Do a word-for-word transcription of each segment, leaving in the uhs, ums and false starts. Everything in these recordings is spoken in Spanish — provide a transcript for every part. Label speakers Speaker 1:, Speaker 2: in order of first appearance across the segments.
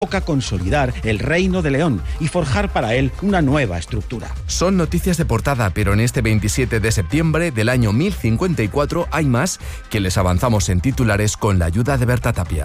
Speaker 1: Toca consolidar el Reino de León y forjar para él una nueva estructura.
Speaker 2: Son noticias de portada, pero en este veintisiete de septiembre del año mil cincuenta y cuatro hay más que les avanzamos en titulares con la ayuda de Berta Tapia.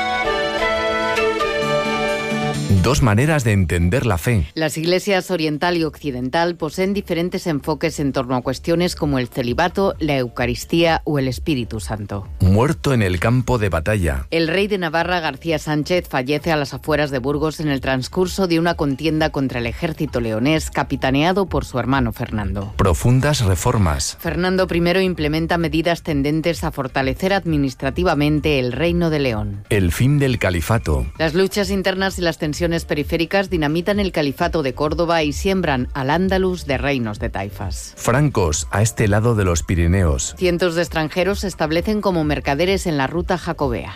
Speaker 2: Dos maneras de entender la fe.
Speaker 3: Las iglesias oriental y occidental poseen diferentes enfoques en torno a cuestiones como el celibato, la Eucaristía o el Espíritu Santo.
Speaker 2: Muerto en el campo de batalla.
Speaker 3: El rey de Navarra, García Sánchez, fallece a las afueras de Burgos en el transcurso de una contienda contra el ejército leonés, capitaneado por su hermano Fernando.
Speaker 2: Profundas reformas.
Speaker 3: Fernando primero implementa medidas tendentes a fortalecer administrativamente el Reino de León.
Speaker 2: El fin del califato.
Speaker 3: Las luchas internas y las tensiones periféricas dinamitan el califato de Córdoba y siembran al Andalus de reinos de taifas.
Speaker 2: Francos a este lado de los Pirineos.
Speaker 3: Cientos de extranjeros se establecen como mercaderes en la ruta jacobea.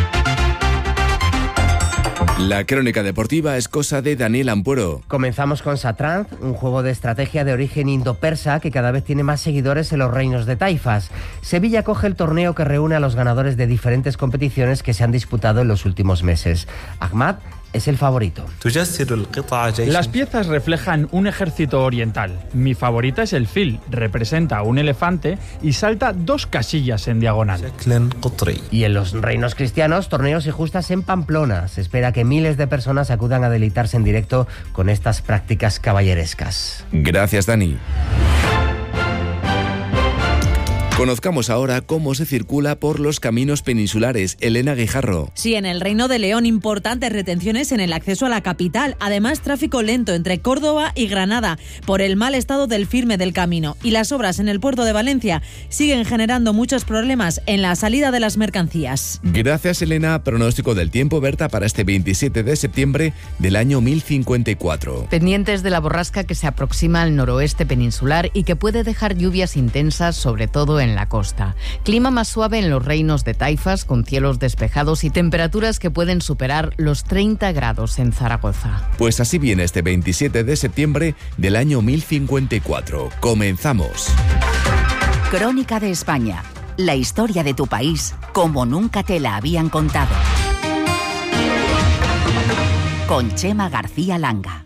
Speaker 2: La crónica deportiva es cosa de Daniel Ampuero.
Speaker 4: Comenzamos con Satranz, un juego de estrategia de origen indo-persa que cada vez tiene más seguidores en los reinos de taifas. Sevilla acoge el torneo que reúne a los ganadores de diferentes competiciones que se han disputado en los últimos meses. Ahmad es el favorito.
Speaker 5: Las piezas reflejan un ejército oriental. Mi favorita es el fil, representa un elefante y salta dos casillas en diagonal.
Speaker 4: Y en los reinos cristianos, torneos y justas en Pamplona. Se espera que miles de personas acudan a deleitarse en directo con estas prácticas caballerescas.
Speaker 2: Gracias, Dani. Conozcamos ahora cómo se circula por los caminos peninsulares. Elena Guijarro.
Speaker 6: Sí, en el Reino de León, importantes retenciones en el acceso a la capital. Además, tráfico lento entre Córdoba y Granada por el mal estado del firme del camino. Y las obras en el puerto de Valencia siguen generando muchos problemas en la salida de las mercancías.
Speaker 2: Gracias, Elena. Pronóstico del tiempo, Berta, para este veintisiete de septiembre del año mil cincuenta y cuatro.
Speaker 3: Pendientes de la borrasca que se aproxima al noroeste peninsular y que puede dejar lluvias intensas, sobre todo en en la costa. Clima más suave en los reinos de taifas, con cielos despejados y temperaturas que pueden superar los treinta grados en Zaragoza.
Speaker 2: Pues así viene este veintisiete de septiembre del año mil cincuenta y cuatro. Comenzamos.
Speaker 7: Crónica de España. La historia de tu país como nunca te la habían contado. Con Chema García Langa.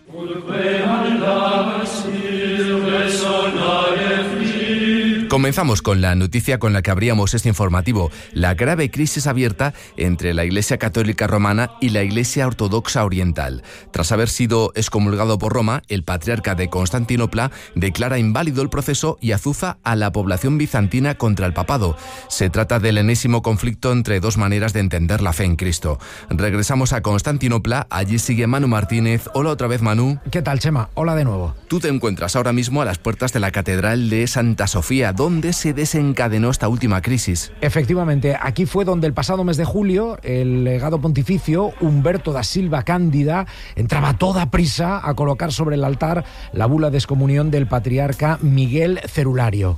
Speaker 2: Comenzamos con la noticia con la que abríamos este informativo, la grave crisis abierta entre la Iglesia Católica Romana y la Iglesia Ortodoxa Oriental. Tras haber sido excomulgado por Roma, el patriarca de Constantinopla declara inválido el proceso y azuza a la población bizantina contra el papado. Se trata del enésimo conflicto entre dos maneras de entender la fe en Cristo. Regresamos a Constantinopla, allí sigue Manu Martínez. Hola otra vez, Manu.
Speaker 8: ¿Qué tal, Chema? Hola de nuevo.
Speaker 2: Tú te encuentras ahora mismo a las puertas de la Catedral de Santa Sofía, donde se desencadenó esta última crisis.
Speaker 8: Efectivamente, aquí fue donde el pasado mes de julio el legado pontificio Humberto da Silva Cándida entraba a toda prisa a colocar sobre el altar la bula de excomunión del patriarca Miguel Cerulario.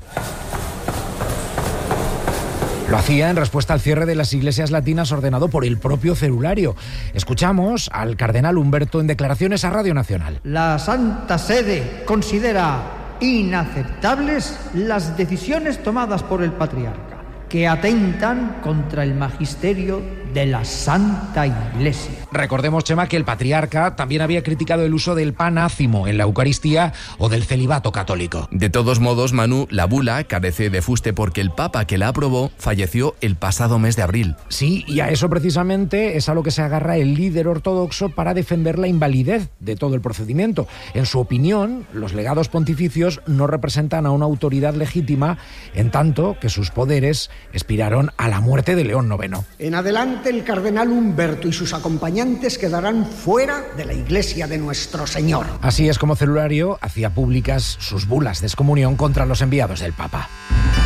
Speaker 8: Lo hacía en respuesta al cierre de las iglesias latinas ordenado por el propio Cerulario. Escuchamos al cardenal Humberto en declaraciones a Radio Nacional.
Speaker 9: La Santa Sede considera inaceptables las decisiones tomadas por el patriarca, que atentan contra el magisterio de la Santa Iglesia.
Speaker 8: Recordemos, Chema, que el patriarca también había criticado el uso del pan ácimo en la Eucaristía o del celibato católico.
Speaker 2: De todos modos, Manu, la bula carece de fuste porque el papa que la aprobó falleció el pasado mes de abril.
Speaker 8: Sí, y a eso precisamente es a lo que se agarra el líder ortodoxo para defender la invalidez de todo el procedimiento. En su opinión, los legados pontificios no representan a una autoridad legítima, en tanto que sus poderes expiraron a la muerte de León noveno.
Speaker 10: En adelante, el cardenal Humberto y sus acompañantes quedarán fuera de la Iglesia de nuestro Señor.
Speaker 8: Así es como Cerulario hacía públicas sus bulas de excomunión contra los enviados del Papa.